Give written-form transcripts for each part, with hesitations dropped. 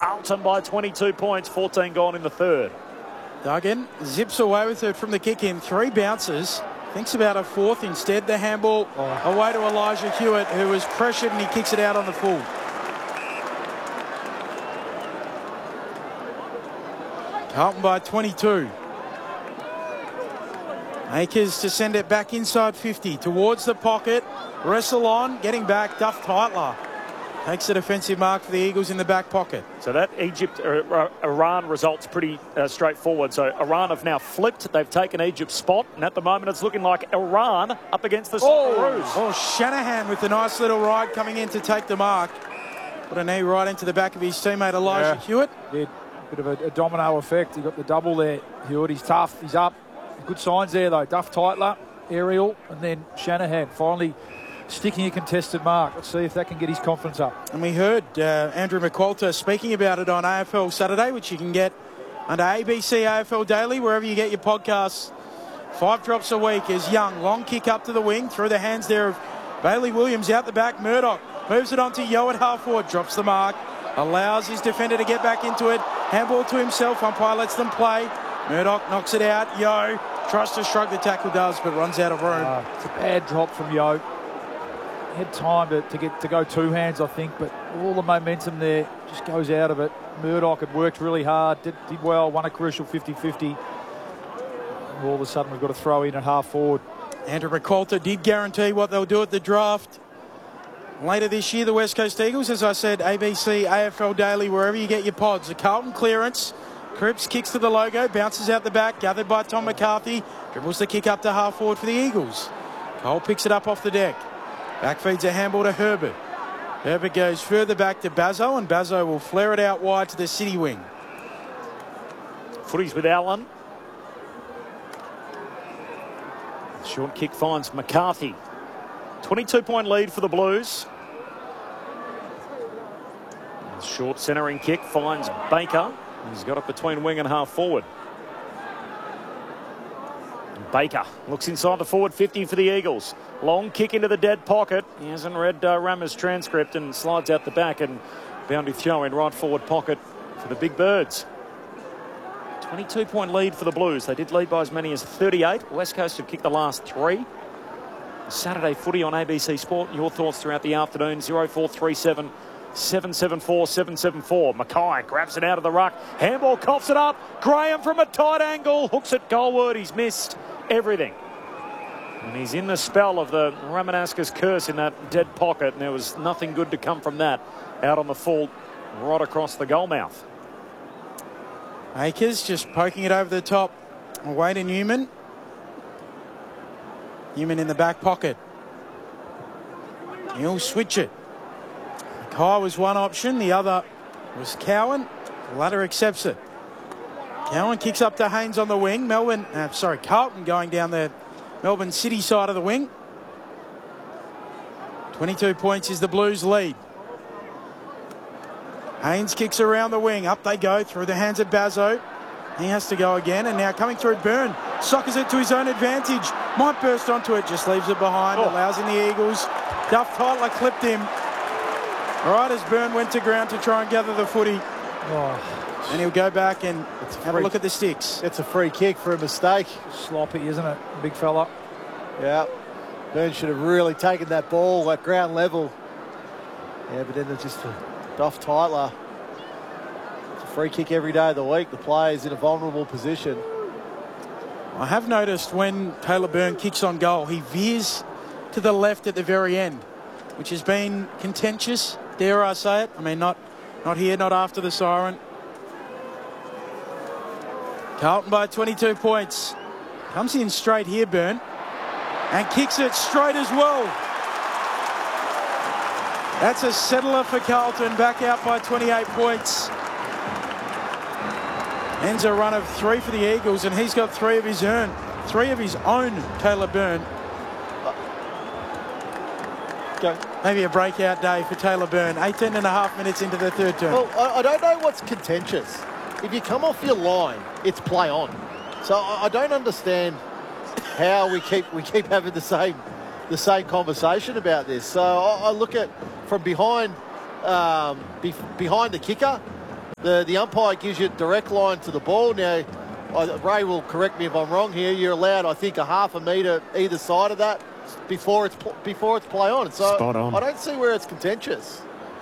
Carlton by 22 points, 14 gone in the third. Duggan zips away with it from the kick in. 3 bounces. Thinks about a fourth instead. The handball away to Elijah Hewitt, who was pressured, and he kicks it out on the full. Carlton by 22. Akers to send it back inside 50 towards the pocket. Wrestle on, getting back. Duff Tytler takes the defensive mark for the Eagles in the back pocket. So that Iran result's pretty straightforward. So Iran have now flipped. They've taken Egypt's spot. And at the moment, it's looking like Iran up against the Socceroos. Oh, Shanahan with a nice little ride coming in to take the mark. Put a knee right into the back of his teammate Elijah Hewitt. Yeah, bit of a domino effect. He got the double there. Hewitt, he's tough. He's up. Good signs there, though. Duff Tytler, aerial, and then Shanahan finally sticking a contested mark. Let's see if that can get his confidence up. And we heard Andrew McQualter speaking about it on AFL Saturday, which you can get under ABC AFL Daily, wherever you get your podcasts. 5 drops a week as Young. Long kick up to the wing, through the hands there of Bailey Williams out the back. Murdoch moves it on to Yo at half forward, drops the mark, allows his defender to get back into it. Handball to himself, umpire lets them play. Murdoch knocks it out. Yo tries to shrug, the tackle does, but runs out of room. It's a bad drop from Yo. Had time to go 2 hands, I think, but all the momentum there just goes out of it. Murdoch had worked really hard, did well, won a crucial 50-50. All of a sudden, we've got to throw in at half forward. Andrew McQualter did guarantee what they'll do at the draft later this year. The West Coast Eagles, as I said, ABC, AFL Daily, wherever you get your pods. A Carlton clearance. Cripps kicks to the logo, bounces out the back, gathered by Tom McCarthy. Dribbles the kick up to half forward for the Eagles. Cole picks it up off the deck. Back feeds a handball to Herbert. Herbert goes further back to Bazzo, and Bazzo will flare it out wide to the city wing. Footies with Allen. Short kick finds McCarthy. 22-point lead for the Blues. Short centering kick finds Baker. He's got it between wing and half forward. Baker looks inside the forward 50 for the Eagles. Long kick into the dead pocket. He hasn't read Rama's transcript and slides out the back, and Bounty Throw in right forward pocket for the Big Birds. 22-point lead for the Blues. They did lead by as many as 38. West Coast have kicked the last 3. Saturday footy on ABC Sport. Your thoughts throughout the afternoon. 0437 774 774. Mackay grabs it out of the ruck. Handball coughs it up. Graham from a tight angle hooks it goalward. He's missed everything. And he's in the spell of the Ramanaskas curse in that dead pocket, and there was nothing good to come from that out on the full right across the goal mouth. Akers just poking it over the top. Away to Newman. Newman in the back pocket. He'll switch it. Kai was one option. The other was Cowan. The latter accepts it. Cowan kicks up to Haynes on the wing. Carlton going down the Melbourne City side of the wing. 22 points is the Blues lead. Haynes kicks around the wing. Up they go through the hands of Bazzo. He has to go again, and now coming through Byrne. Sockers it to his own advantage. Might burst onto it, just leaves it behind. Allows in the Eagles. Duff Tytler clipped him. Right as Byrne went to ground to try and gather the footy. And he'll go back and have a look at the sticks. It's a free kick for a mistake. Sloppy, isn't it, big fella? Yeah. Byrne should have really taken that ball at ground level. Yeah, but then it's just for Duff Tytler. It's a free kick every day of the week. The player's in a vulnerable position. I have noticed when Taylor Byrne kicks on goal, he veers to the left at the very end, which has been contentious, dare I say it. I mean, not here, not after the siren. Carlton by 22 points. Comes in straight here, Byrne, and kicks it straight as well. That's a settler for Carlton, back out by 28 points. Ends a run of 3 for the Eagles, and he's got 3 of his own, Taylor Byrne. Go. Maybe a breakout day for Taylor Byrne. 18 and a half minutes into the third term. Well, I don't know what's contentious. If you come off your line, it's play on. So I don't understand how we keep having the same conversation about this. So I look at from behind the kicker. The umpire gives you a direct line to the ball. Now, Ray will correct me if I'm wrong here. You're allowed, I think, a half a metre either side of that before it's play on. So Spot on. I don't see where it's contentious.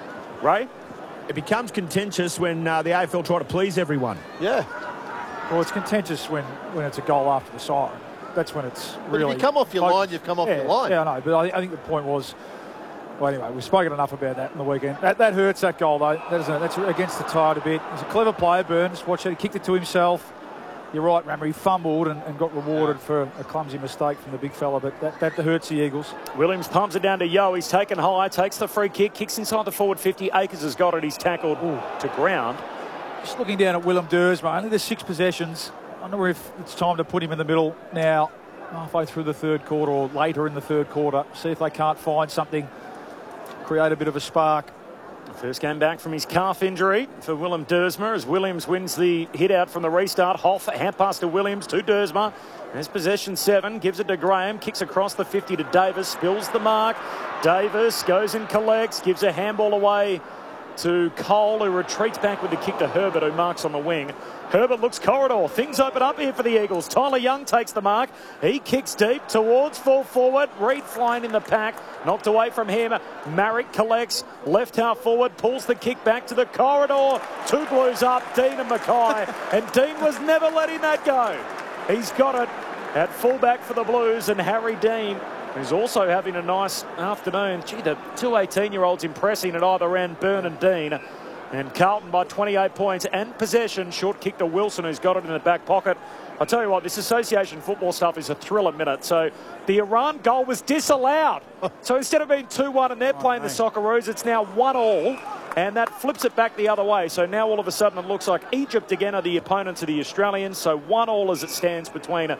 Ray? It becomes contentious when the AFL try to please everyone. Yeah. Well, it's contentious when it's a goal after the siren. That's when it's really... But if you come off your line, you've come off your line. Yeah, I know. But I think the point was... Well, anyway, we've spoken enough about that in the weekend. That hurts, that goal, though. That's against the tide a bit. He's a clever player, Burns. Watch it. He kicked it to himself. You're right, Rammer. He fumbled and got rewarded for a clumsy mistake from the big fella, but that hurts the Eagles. Williams pumps it down to Yo. He's taken high, takes the free kick, kicks inside the forward 50. Akers has got it. He's tackled to ground. Just looking down at Willem Dersma, only the 6 possessions. I wonder if it's time to put him in the middle now, halfway through the third quarter or later in the third quarter. See if they can't find something, create a bit of a spark. First game back from his calf injury for Willem Dersma as Williams wins the hit out from the restart. Hoff, hand pass to Williams, to Dersma. Has possession 7, gives it to Graham, kicks across the 50 to Davis, spills the mark. Davis goes and collects, gives a handball away to Cole, who retreats back with the kick to Herbert, who marks on the wing. Herbert looks corridor. Things open up here for the Eagles. Tyler Young takes the mark. He kicks deep towards full forward. Reed flying in the pack. Knocked away from him. Marrick collects. Left half forward. Pulls the kick back to the corridor. 2 Blues up. Dean and Mackay. And Dean was never letting that go. He's got it at fullback for the Blues. And Harry Dean, who's also having a nice afternoon. Gee, the 2 18-year-olds impressing at either end, Byrne and Dean. And Carlton by 28 points and possession. Short kick to Wilson, who's got it in the back pocket. I'll tell you what, this association football stuff is a thrill a minute. So the Iran goal was disallowed. So instead of being 2-1 and they're playing the Socceroos, it's now 1-1. And that flips it back the other way. So now all of a sudden it looks like Egypt again are the opponents of the Australians. So 1-1 as it stands between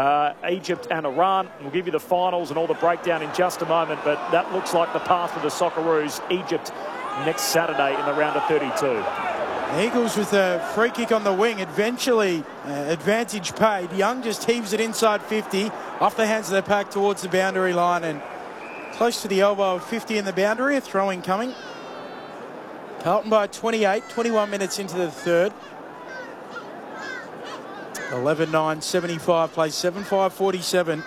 Egypt and Iran. We'll give you the finals and all the breakdown in just a moment. But that looks like the path for the Socceroos. Egypt next Saturday in the round of 32. The Eagles with a free kick on the wing, eventually advantage paid. Young just heaves it inside 50, off the hands of the pack towards the boundary line and close to the elbow of 50 in the boundary, a throw-in coming. Carlton by 28, 21 minutes into the third. 11-9, 75, plays 7-5, 47.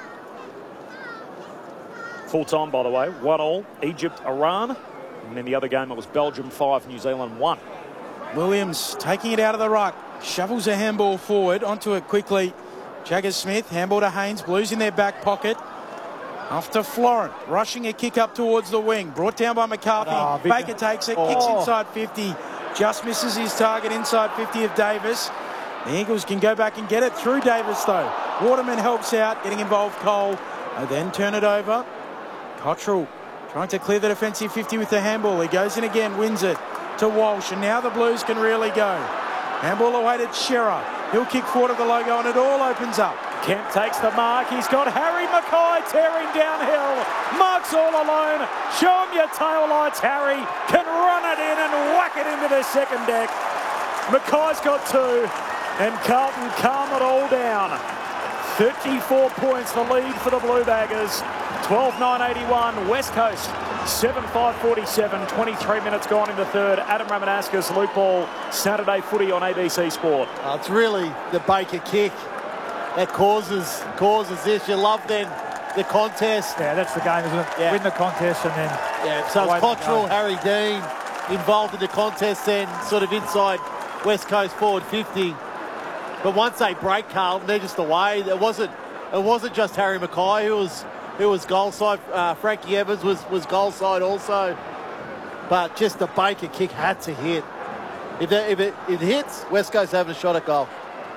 Full time, by the way, 1-1, Egypt, Iran. And then the other game, it was Belgium 5, New Zealand 1. Williams taking it out of the ruck, shovels a handball forward, onto it quickly. Jagger Smith, handball to Haynes, Blues in their back pocket. After Florent, rushing a kick up towards the wing, brought down by McCarthy. Baker takes it, kicks inside 50, just misses his target inside 50 of Davis. The Eagles can go back and get it through Davis though. Waterman helps out, getting involved Cole. They then turn it over. Cottrell trying to clear the defensive 50 with the handball. He goes in again, wins it to Walsh, and now the Blues can really go. Handball away to Shearer. He'll kick forward of the logo and it all opens up. Kemp takes the mark. He's got Harry Mackay tearing downhill. Mark's all alone. Show him your tail lights. Harry can run it in and whack it into the second deck. Mackay's got 2 and Carlton calm it all down. 34 points the lead for the Blue Baggers. 12-9-81, West Coast 7-5-47, 23 minutes gone in the third. Adam Ramanaskas, Luke Ball, Saturday footy on ABC Sport. It's really the Baker kick that causes this. You love then the contest. Yeah, that's the game, isn't it? Yeah. Win the contest and then... Yeah, so it's Cottrell, Harry Dean involved in the contest then, sort of inside West Coast forward 50. But once they break Carlton, they're just away. It wasn't just Harry Mackay who was goal side. Frankie Evans was goal side also. But just the Baker kick had to hit. If it hits, West Coast having a shot at goal.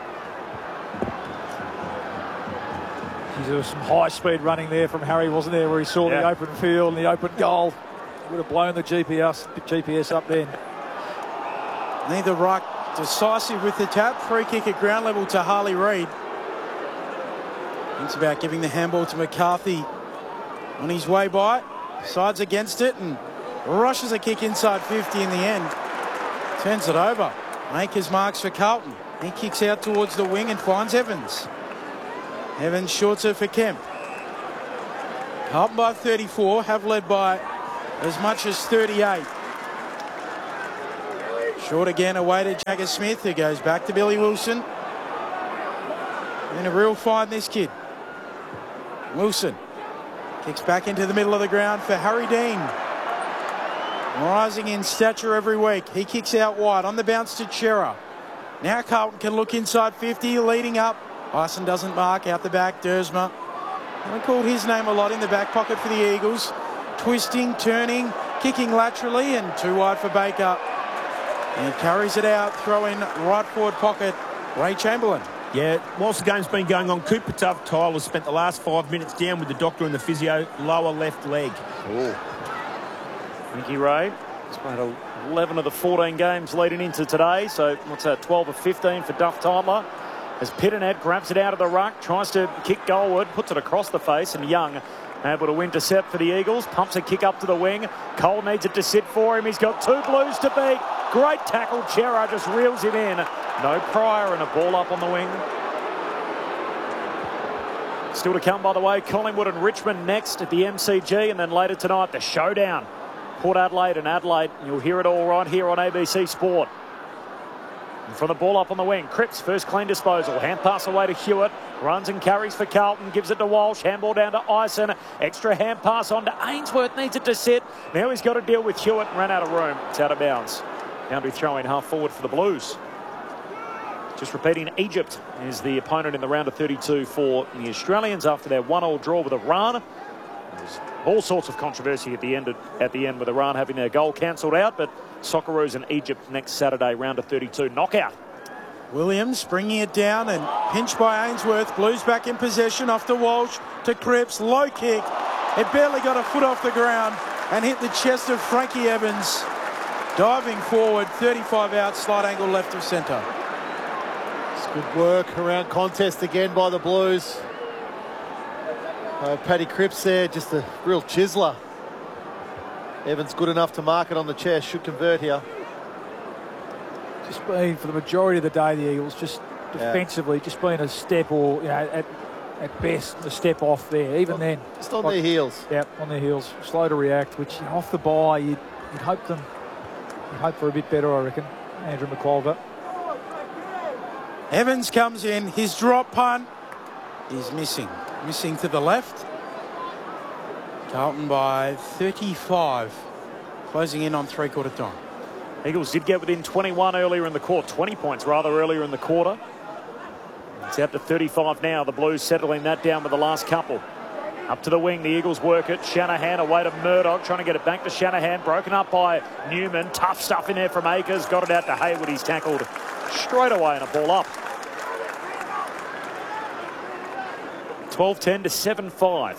There was some high-speed running there from Harry, wasn't there, where he saw the open field and the open goal. Would have blown the GPS up then. Neither ruck decisive with the tap. Free kick at ground level to Harley Reid. Thinks about giving the handball to McCarthy on his way by. Sides against it and rushes a kick inside 50 in the end. Turns it over. Akers marks for Carlton. He kicks out towards the wing and finds Evans. Evans shorts it for Kemp. Carlton by 34, have led by as much as 38. Short again away to Jagger Smith, who goes back to Billy Wilson. In a real find, this kid. Wilson kicks back into the middle of the ground for Harry Dean. Rising in stature every week. He kicks out wide on the bounce to Chera. Now Carlton can look inside 50, leading up. Ison doesn't mark, out the back, Dersma. We called his name a lot in the back pocket for the Eagles. Twisting, turning, kicking laterally, and too wide for Baker. And he carries it out, throw in right forward pocket, Ray Chamberlain. Yeah, whilst the game's been going on, Cooper Tough Tyler spent the last 5 minutes down with the doctor and the physio, lower left leg. Thank you, Ray. He's played 11 of the 14 games leading into today, so what's that, 12 of 15 for Duff Tyler. As Pitternet grabs it out of the ruck, tries to kick goalward, puts it across the face, and Young able to intercept for the Eagles, pumps a kick up to the wing. Cole needs it to sit for him. He's got 2 Blues to beat. Great tackle. Chera just reels him in. No Pryor and a ball up on the wing. Still to come, by the way, Collingwood and Richmond next at the MCG, and then later tonight, the showdown. Port Adelaide and Adelaide. You'll hear it all right here on ABC Sport. And from the ball up on the wing, Cripps, first clean disposal. Hand pass away to Hewitt. Runs and carries for Carlton. Gives it to Walsh. Handball down to Ison. Extra hand pass on to Ainsworth. Needs it to sit. Now he's got to deal with Hewitt. Ran out of room. It's out of bounds. Boundary throw in half forward for the Blues. Just repeating, Egypt is the opponent in the round of 32 for the Australians after their 1-1 draw with Iran. There's all sorts of controversy at the end with Iran having their goal cancelled out, but Socceroos and Egypt next Saturday, round of 32 knockout. Williams bringing it down and pinched by Ainsworth. Blues back in possession off to Walsh to Cripps. Low kick. It barely got a foot off the ground and hit the chest of Frankie Evans. Diving forward, 35 out, slight angle left of centre. It's good work around contest again by the Blues. Paddy Cripps there, just a real chiseler. Evans good enough to mark it on the chest, should convert here. Just been, for the majority of the day, the Eagles just defensively, just been a step or, you know, at best, a step off there. Even then. Just on their heels. Yeah, on their heels. Slow to react, which off the bye, you'd hope for a bit better, I reckon. Andrew McQualter. Evans comes in, his drop punt is missing. Missing to the left. Carlton by 35. Closing in on three-quarter time. Eagles did get within 21 earlier in the quarter. 20 points rather earlier in the quarter. It's out to 35 now. The Blues settling that down with the last couple. Up to the wing, the Eagles work it. Shanahan away to Murdoch, trying to get it back to Shanahan. Broken up by Newman. Tough stuff in there from Akers. Got it out to Hayward. He's tackled straight away and a ball up. 12-10 to 7-5.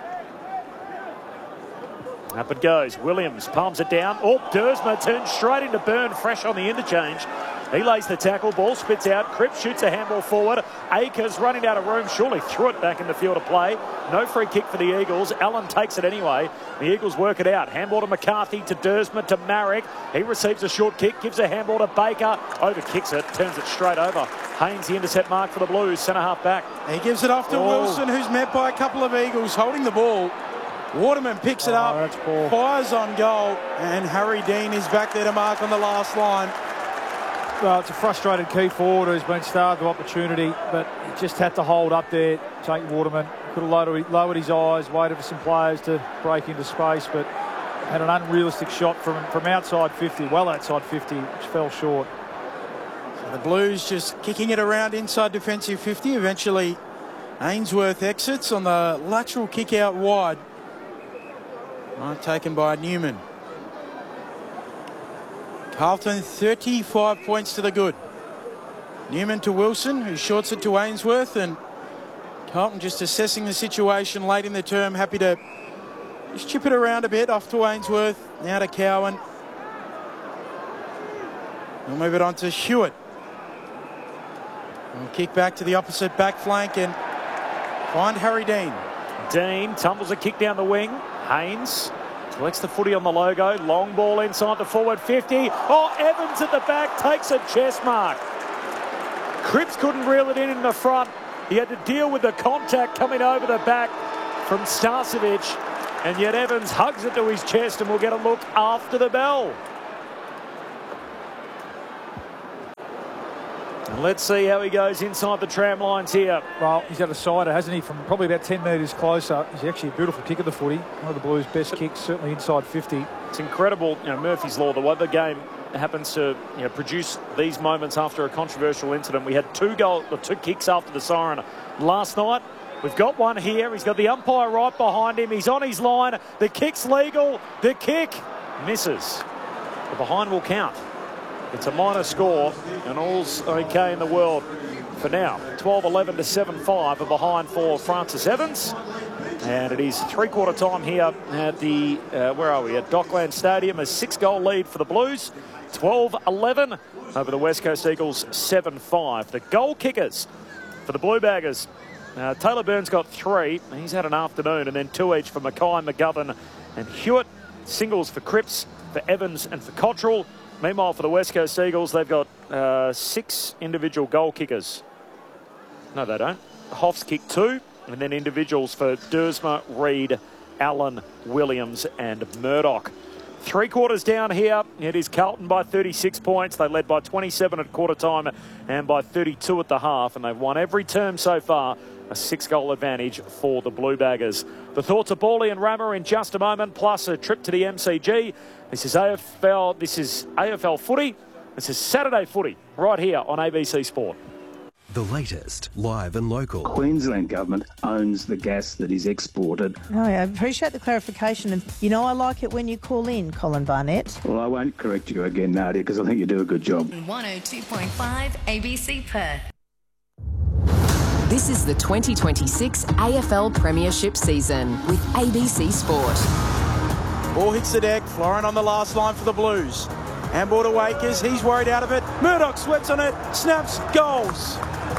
Up it goes. Williams palms it down. Oh, Dersma turns straight into Byrne, fresh on the interchange. He lays the tackle. Ball spits out. Cripps shoots a handball forward. Akers running out of room. Surely threw it back in the field of play. No free kick for the Eagles. Allen takes it anyway. The Eagles work it out. Handball to McCarthy, to Dersma, to Marek. He receives a short kick. Gives a handball to Baker. Over kicks it. Turns it straight over. Haynes, the intercept mark for the Blues. Centre half back. He gives it off to Wilson, who's met by a couple of Eagles holding the ball. Waterman picks it up, fires on goal, and Harry Dean is back there to mark on the last line. Well, it's a frustrated key forward who's been starved of opportunity, but he just had to hold up there, take Waterman. Could have lowered his eyes, waited for some players to break into space, but had an unrealistic shot from outside 50, well outside 50, which fell short. So the Blues just kicking it around inside defensive 50. Eventually, Ainsworth exits on the lateral kick out wide. Taken by Newman. Carlton 35 points to the good. Newman to Wilson, who shorts it to Ainsworth, and Carlton just assessing the situation late in the term, happy to just chip it around a bit, off to Ainsworth, now to Cowan. We'll move it on to Hewitt. We'll kick back to the opposite back flank and find Harry Dean. Dean tumbles a kick down the wing. Haynes collects the footy on the logo. Long ball inside the forward 50. Oh, Evans at the back takes a chest mark. Cripps couldn't reel it in the front. He had to deal with the contact coming over the back from Starcevic. And yet Evans hugs it to his chest, and we'll get a look after the bell. Let's see how he goes inside the tram lines here. Well, he's had a sider, hasn't he, from probably about 10 metres closer. He's actually a beautiful kick of the footy. One of the Blues' best kicks, certainly inside 50. It's incredible, Murphy's Law, the way the game happens to produce these moments after a controversial incident. We had two kicks after the siren last night. We've got one here. He's got the umpire right behind him. He's on his line. The kick's legal. The kick misses. The behind will count. It's a minor score, and all's okay in the world for now. 12-11 to 7-5 are behind for Francis Evans. And it is three-quarter time here at the, where are we, at Dockland Stadium. A 6-goal lead for the Blues. 12-11 over the West Coast Eagles, 7-5. The goal kickers for the Blue Baggers. Taylor Burns got 3. He's had an afternoon, and then 2 each for Mackay, McGovern and Hewitt. Singles for Cripps, for Evans and for Cottrell. Meanwhile, for the West Coast Eagles, they've got 6 individual goal kickers. No, they don't. Hoff's kicked 2, and then individuals for Dersma, Reid, Allen, Williams and Murdoch. Three quarters down here. It is Carlton by 36 points. They led by 27 at quarter time and by 32 at the half, and they've won every term so far. A 6-goal advantage for the Blue Baggers. The thoughts of Bawley and Rammer in just a moment, plus a trip to the MCG. This is AFL footy. This is Saturday footy right here on ABC Sport. The latest, live and local. Queensland government owns the gas that is exported. Oh, I appreciate the clarification. And, I like it when you call in, Colin Barnett. Well, I won't correct you again, Nadia, because I think you do a good job. 102.5 ABC Perth. This is the 2026 AFL Premiership season with ABC Sport. Ball hits the deck. Florin on the last line for the Blues. Handball to Wakers. He's worried out of it. Murdoch sweats on it. Snaps. Goals.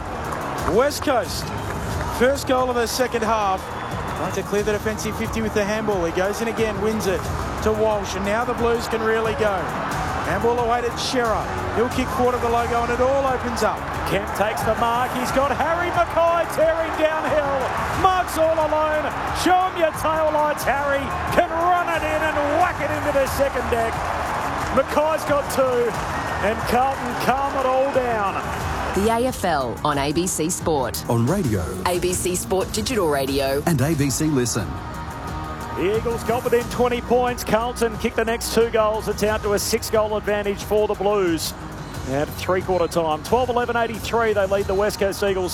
West Coast. First goal of the second half. Trying to clear the defensive 50 with the handball. He goes in again. Wins it to Walsh. And now the Blues can really go. Handball away to Shearer. He'll kick forward of the logo and it all opens up. Kemp takes the mark. He's got Harry Mackay tearing downhill. Mark's all alone. Show him your tail lights, Harry. Can run it in and whack it into the second deck. Mackay's got 2 and Carlton calm it all down. The AFL on ABC Sport. On radio. ABC Sport Digital Radio. And ABC Listen. The Eagles got within 20 points. Carlton kicked the next 2 goals. It's out to a 6-goal advantage for the Blues. At three-quarter time, 12-11-83, they lead the West Coast Eagles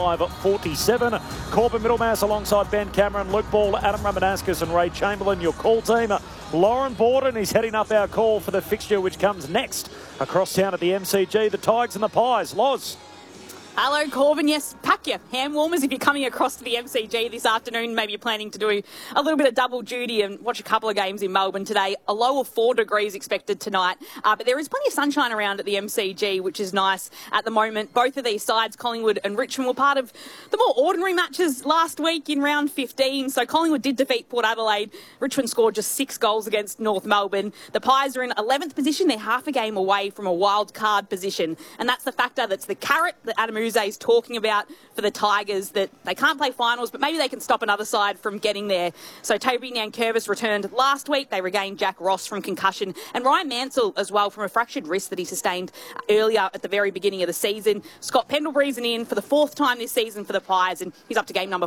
7-5-47. Corbin Middlemass alongside Ben Cameron, Luke Ball, Adam Ramanauskas and Ray Chamberlain, your call team. Lauren Borden is heading up our call for the fixture which comes next across town at the MCG. The Tigers and the Pies. Loz. Hello, Corbin. Yes, pack your hand warmers if you're coming across to the MCG this afternoon. Maybe you're planning to do a little bit of double duty and watch a couple of games in Melbourne today. A low of 4 degrees expected tonight, but there is plenty of sunshine around at the MCG, which is nice at the moment. Both of these sides, Collingwood and Richmond, were part of the more ordinary matches last week in round 15. So Collingwood did defeat Port Adelaide. Richmond scored just 6 goals against North Melbourne. The Pies are in 11th position. They're half a game away from a wild card position, and that's the factor that's the carrot that Adam is talking about for the Tigers, that they can't play finals, but maybe they can stop another side from getting there. So Toby Nankervis returned last week. They regained Jack Ross from concussion and Ryan Mansell as well from a fractured wrist that he sustained earlier at the very beginning of the season. Scott Pendlebury's in for the 4th time this season for the Pies, and he's up to game number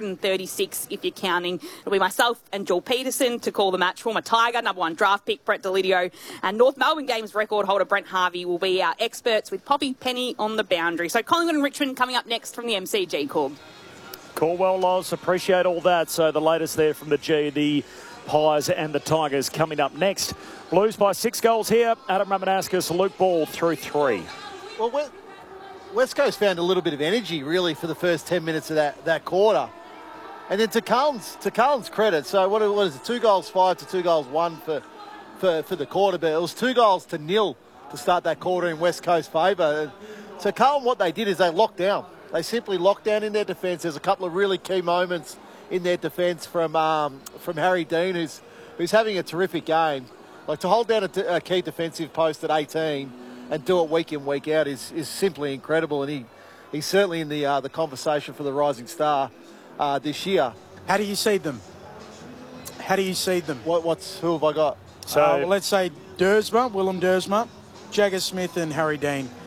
436 if you're counting. It'll be myself and Joel Peterson to call the match. Former Tiger, number 1 draft pick Brett Delidio, and North Melbourne Games record holder Brent Harvey will be our experts with Poppy Penny on the boundary. So Collingwood and Richmond coming up next from the MCG, Corb. Well, Loz, appreciate all that. So the latest there from the G, the Pies and the Tigers coming up next. Blues by 6 goals here. Adam Ramanauskas, Luke Ball through 3. Well, West Coast found a little bit of energy, really, for the first 10 minutes of that quarter. And then to Carlton's credit, so what is it, 2 goals 5 to 2 goals 1 for the quarter, but it was 2 goals to 0 to start that quarter in West Coast favour. So Carlton, what they did is they locked down. They simply locked down in their defence. There's a couple of really key moments in their defence from Harry Dean, who's having a terrific game. Like, to hold down a key defensive post at 18 and do it week in, week out is simply incredible. And he's certainly in the conversation for the Rising Star this year. How do you seed them? Who have I got? So let's say Dersma, Willem Dersma, Jagger Smith and Harry Dean.